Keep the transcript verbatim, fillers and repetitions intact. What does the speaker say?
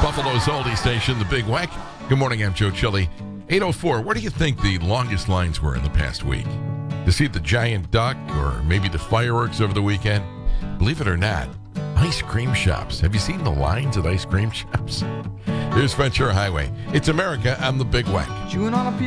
Buffalo's oldie station, the Big Weck. Good morning, I'm Joe Chili. eight oh four, where do you think the longest lines were in the past week? To see the giant duck or maybe the fireworks over the weekend? Believe it or not, ice cream shops. Have you seen the lines at ice cream shops? Here's Ventura Highway. It's America. I'm the Big Weck. Chewing on a piece